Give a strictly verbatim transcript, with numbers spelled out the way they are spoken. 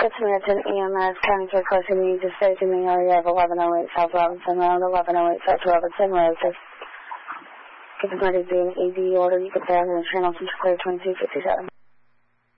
Smithton, E M S, County Care Close Needs, a state in the area of eleven oh eight South Robinson Road, eleven oh eight South Robinson Road. Give the money to be an E D order. You can pay on the channel since clear twenty-two fifty-seven.